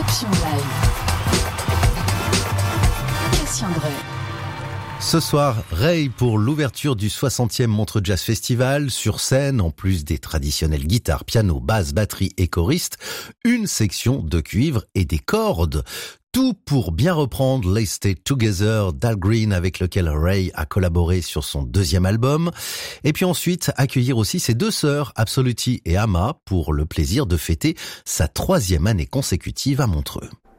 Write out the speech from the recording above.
Sélection live. Christian Drey. Ce soir, Ray pour l'ouverture du 60e Montreux Jazz Festival. Sur scène, en plus des traditionnelles guitares, piano, basse, batterie et choristes, une section de cuivre et des cordes. Tout pour bien reprendre Let's Stay Together d'Al Green avec lequel Ray a collaboré sur son deuxième album. Et puis ensuite, accueillir aussi ses deux sœurs, Absoluti et Ama, pour le plaisir de fêter sa 3e année consécutive à Montreux.